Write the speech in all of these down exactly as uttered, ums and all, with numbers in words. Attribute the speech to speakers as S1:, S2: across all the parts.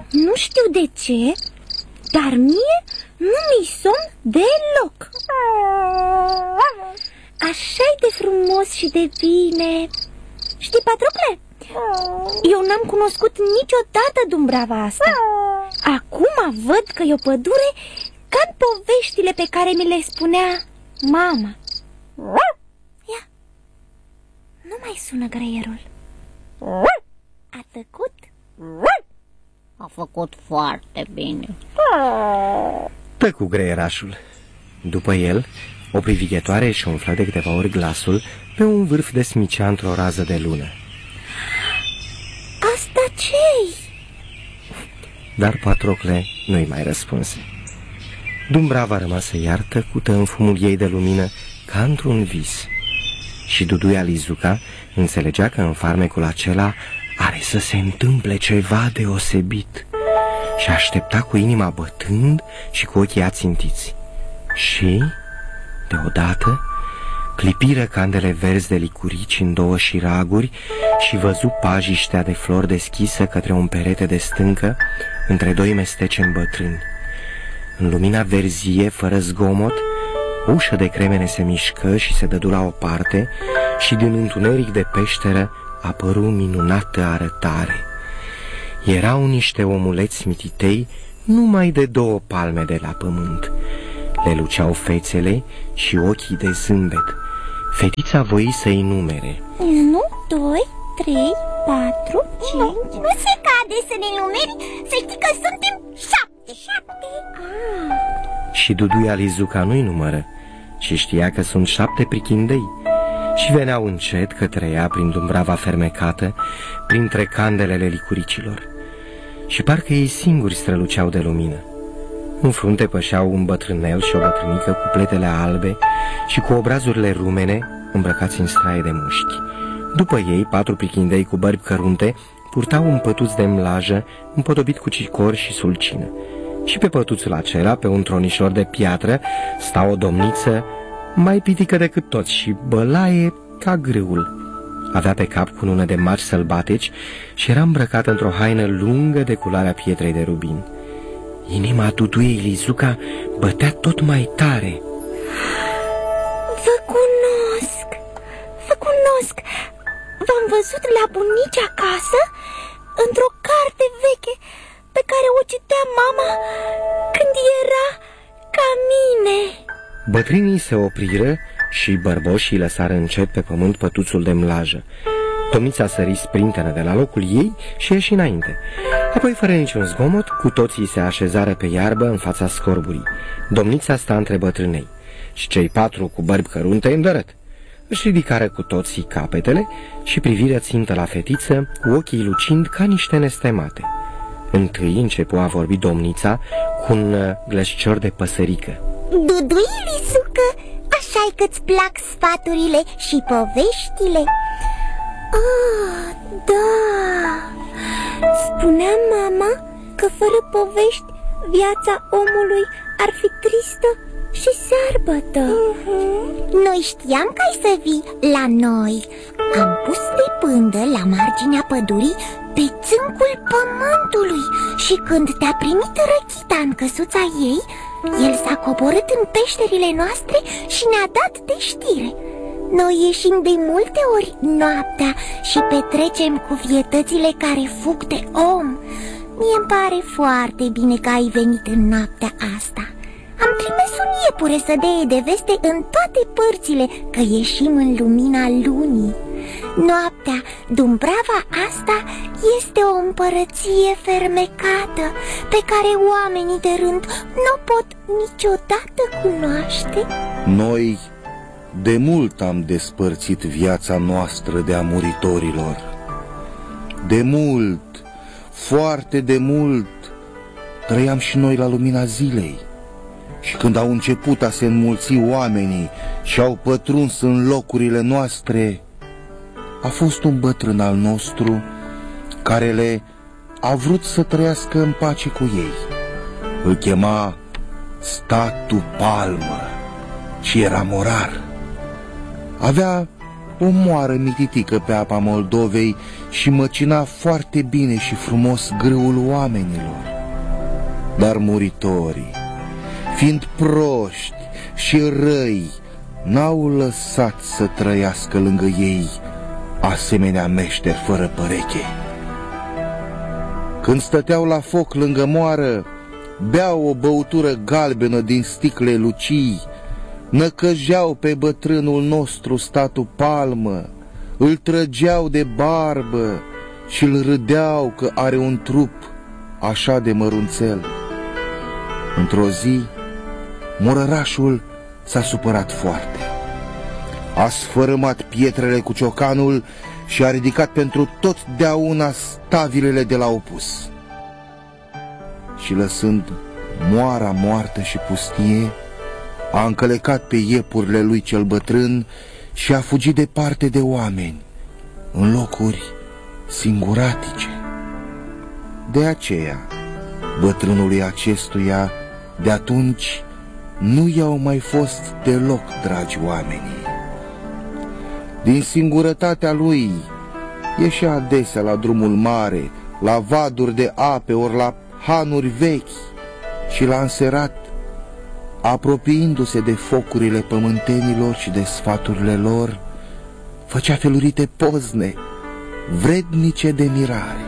S1: Nu știu de ce, dar mie nu mi-i somn deloc. Așa-i de frumos și de bine. Știi, Patrocle, eu n-am cunoscut niciodată Dumbrava asta. Acum văd că e o pădure ca în poveștile pe care mi le spunea mama. Ia, nu mai sună greierul. A tăcut?
S2: A făcut foarte bine.
S3: Tăcu greierașul. După el, o privighetoare își umflă de câteva ori glasul pe un vârf de smicea într-o rază de lună.
S1: Asta ce-i?
S3: Dar Patrocle nu-i mai răspunse. Dumbrava rămasă iar tăcută în fumul ei de lumină ca într-un vis. Și Duduia Lizuca înțelegea că în farmecul acela are să se întâmple ceva deosebit și aștepta cu inima bătând și cu ochii ațintiți. Și, deodată, clipiră candele verzi de licurici în două șiraguri și văzu pajiștea de flori deschisă către un perete de stâncă între doi mesteceni bătrâni. În lumina verzie, fără zgomot, o ușă de cremene se mișcă și se dădu la o parte și din întuneric de peșteră apăru minunată arătare. Erau niște omuleți mititei numai de două palme de la pământ. Le luceau fețele și ochii de zâmbet. Fetița voi să-i numere.
S1: Unu, doi, trei, patru, cinci.
S2: Nu se cade să ne numeri, să știi că suntem șapte, șapte.
S1: Ah.
S3: Și Duduia Lizuca nu-i numără, și știa că sunt șapte prichindei. Și veneau încet către ea prin Dumbrava fermecată, printre candelele licuricilor. Și parcă ei singuri străluceau de lumină. În frunte pășeau un bătrânel și o bătrânică cu pletele albe și cu obrazurile rumene, îmbrăcați în straie de mușchi. După ei, patru prichindei cu bărbi cărunte purtau un pătuț de mlajă împodobit cu cicor și sulcină. Și pe pătuțul acela, pe un tronișor de piatră, sta o domniță mai pitică decât toți și bălaie ca grâul. Avea pe cap cunună de maci sălbatici și era îmbrăcată într-o haină lungă de culoarea pietrei de rubin. Inima Duduiei Lizuca bătea tot mai tare.
S1: Vă cunosc, vă cunosc. V-am văzut la bunici acasă, într-o carte veche pe care o citea mama când era ca mine.
S3: Bătrânii se opriră și bărboșii lăsară încet pe pământ pătuțul de mlajă. Domnița sări sprintenă de la locul ei și ieși înainte. Apoi, fără niciun zgomot, cu toții se așezară pe iarbă în fața scorburii. Domnița sta între bătrânei și cei patru cu bărbi cărunte îndărât. Își ridicară cu toții capetele și privirea țintă la fetiță, cu ochii lucind ca niște nestemate. Întâi începu a vorbi domnița cu un glășcior de păsărică.
S2: Duduia Lizucă, așa-i că-ți plac sfaturile și poveștile?
S1: Ah, da. Spunea mama că fără povești viața omului ar fi tristă și searbătă.
S2: uh-huh. Noi știam că ai să vii la noi. Am pus de pândă la marginea pădurii pe țâncul pământului și când te-a primit răchita în căsuța ei, el s-a coborât în peșterile noastre și ne-a dat de știre. Noi ieșim de multe ori noaptea și petrecem cu vietățile care fug de om. Mie-mi pare foarte bine că ai venit în noaptea asta. Am trimis un iepure să dea de veste în toate părțile că ieșim în lumina lunii. Noaptea, Dumbrava asta este o împărăție fermecată pe care oamenii de rând nu pot niciodată cunoaște.
S4: Noi de mult am despărțit viața noastră de a muritorilor. De mult, foarte de mult, trăiam și noi la lumina zilei. Și când au început a se înmulți oamenii și au pătruns în locurile noastre, a fost un bătrân al nostru care le a vrut să trăiască în pace cu ei. Îl chema Statu Palmă și era morar. Avea o moară mititică pe apa Moldovei și măcina foarte bine și frumos grâul oamenilor. Dar muritorii, fiind proști și răi, n-au lăsat să trăiască lângă ei asemenea meșteri fără păreche. Când stăteau la foc lângă moară, beau o băutură galbenă din sticle lucii, năcăjeau pe bătrânul nostru Statu Palmă, îl trăgeau de barbă și îl râdeau că are un trup așa de mărunțel. Într-o zi, morărașul s-a supărat foarte. A sfărâmat pietrele cu ciocanul și a ridicat pentru totdeauna stabilele de la opus. Și lăsând moara moartă și pustie, a încălecat pe iepurile lui cel bătrân și a fugit departe de oameni, în locuri singuratice. De aceea, bătrânului acestuia de atunci nu i-au mai fost deloc dragi oamenii. Din singurătatea lui ieșea adesea la drumul mare, la vaduri de ape ori la hanuri vechi și la înserat, apropiindu-se de focurile pământenilor și de sfaturile lor, făcea felurite pozne, vrednice de mirare.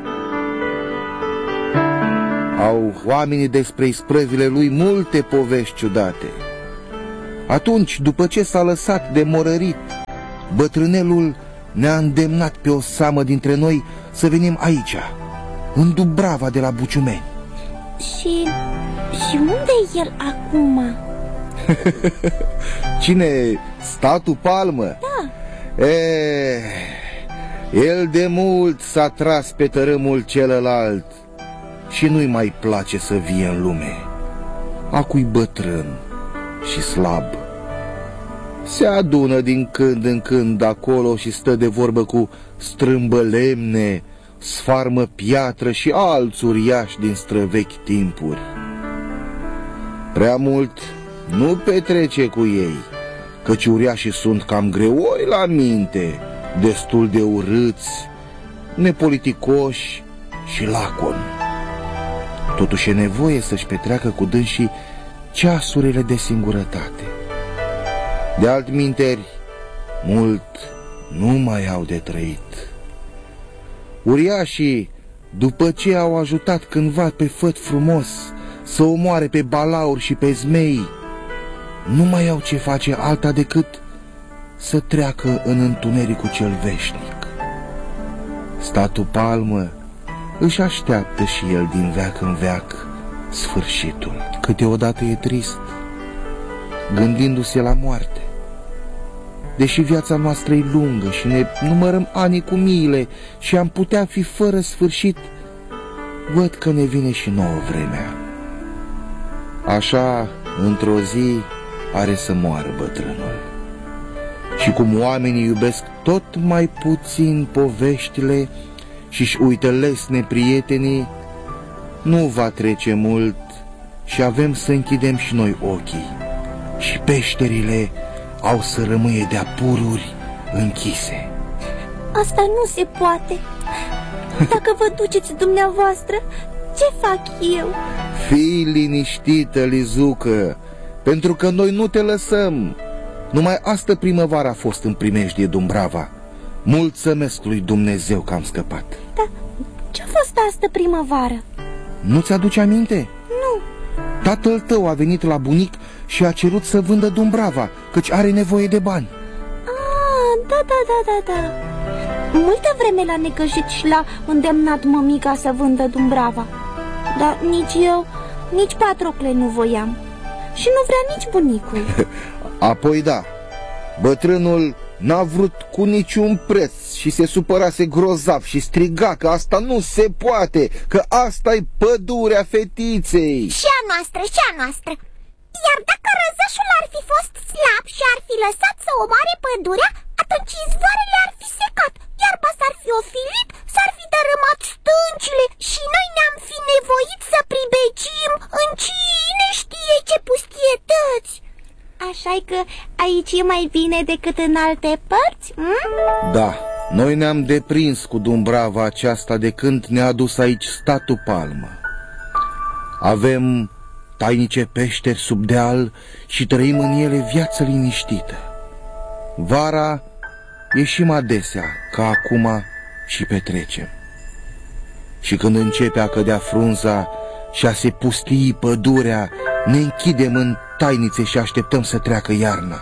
S4: Au oamenii despre isprăvile lui multe povești ciudate. Atunci, după ce s-a lăsat de morărit, bătrânelul ne-a îndemnat pe o seamă dintre noi să venim aici, în Dubrava de la Buciumeni.
S1: Și... și unde e el acum?
S4: Cine? Statu Palmă?
S1: Da.
S4: E, el de mult s-a tras pe tărâmul celălalt și nu-i mai place să vie în lume. Acu-i bătrân și slab. Se adună din când în când acolo și stă de vorbă cu strâmbă lemne, sfarmă piatră și alți uriași din străvechi timpuri. Prea mult nu petrece cu ei, căci uriașii sunt cam greoi la minte, destul de urâți, nepoliticoși și laconi. Totuși e nevoie să-și petreacă cu dânsii ceasurile de singurătate. De altminteri, mult nu mai au de trăit. Uriașii, după ce au ajutat cândva pe făt frumos să omoare pe balauri și pe zmei, nu mai au ce face alta decât să treacă în întunericul cel veșnic. Statu Palmă își așteaptă și el din veac în veac sfârșitul. Câteodată e trist, gândindu-se la moarte. Deși viața noastră e lungă și ne numărăm anii cu miile și am putea fi fără sfârșit, văd că ne vine și nouă vremea. Așa, într-o zi, are să moară bătrânul. Și cum oamenii iubesc tot mai puțin poveștile și-și uită lesne prietenii, nu va trece mult și avem să închidem și noi ochii și peșterile au să rămâie de-a pururi închise.
S1: Asta nu se poate. Dacă vă duceți dumneavoastră, ce fac eu?
S4: Fii liniștită, Lizucă, pentru că noi nu te lăsăm. Numai astă primăvară a fost în primejdie Dumbrava. Mulțumesc lui Dumnezeu că am scăpat.
S1: Dar ce-a fost astă primăvară?
S4: Nu ți-aduce aminte?
S1: Nu.
S4: Tatăl tău a venit la bunic și a cerut să vândă Dumbrava, căci are nevoie de bani.
S1: Ah, da, da, da, da, da. Multă vreme l-a necăjit și l-a îndemnat mămica să vândă Dumbrava. Dar nici eu, nici Patrocle nu voiam. Și nu vrea nici bunicul.
S4: Apoi da, bătrânul n-a vrut cu niciun preț și se supărase grozav și striga că asta nu se poate, că asta-i pădurea fetiței.
S2: Și a noastră, și a noastră. Iar dacă răzășul ar fi fost slab și ar fi lăsat să omoare pădurea, atunci izvoarele ar fi secat, iarba s-ar fi ofilit, s-ar fi dărâmat stâncile și noi ne-am fi nevoit să pribegim în cine știe ce pustietăți.
S1: Așa-i că aici e mai bine decât în alte părți, Hmm?
S4: Da, noi ne-am deprins cu Dumbrava aceasta de când ne-a adus aici statul Palmă. Avem tainice peșteri sub deal și trăim în ele viață liniștită. Vara ieșim adesea, ca acum, și petrecem. Și când începe a cădea frunza și a se pustii pădurea, ne închidem în tainițe și așteptăm să treacă iarna.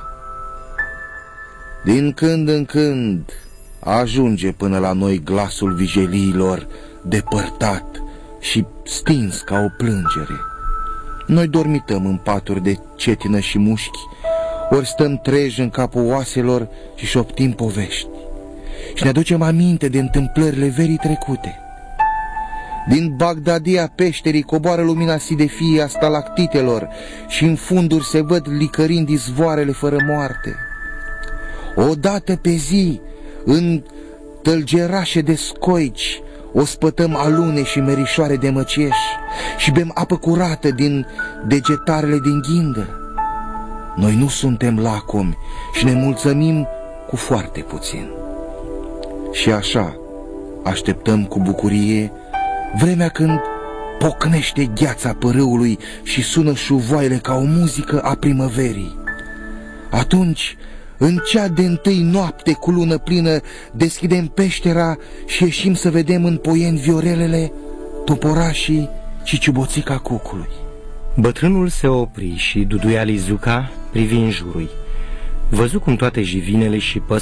S4: Din când în când ajunge până la noi glasul vijeliilor, depărtat și stins ca o plângere. Noi dormităm în paturi de cetină și mușchi, ori stăm treji în capul oaselor și șoptim povești. Și ne aducem aminte de întâmplările verii trecute. Din Bagdadia peșterii coboară lumina sidefie a stalactitelor și în funduri se văd licărind izvoarele fără moarte. Odată pe zi, în tălgerașe de scoici, o spătăm alune și merișoare de măceș și bem apă curată din degetarele din ghindă. Noi nu suntem lacomi și ne mulțumim cu foarte puțin. Și așa așteptăm cu bucurie vremea când pocnește gheața părâului și sună șuvoaiele ca o muzică a primăverii. Atunci, în cea de-ntâi noapte cu lună plină, deschidem peștera și ieșim să vedem în poieni viorelele, toporașii și ciuboțica cucului.
S3: Bătrânul se opri și Duduia Lizuca privi în jurul. Văzu cum toate jivinele și păsările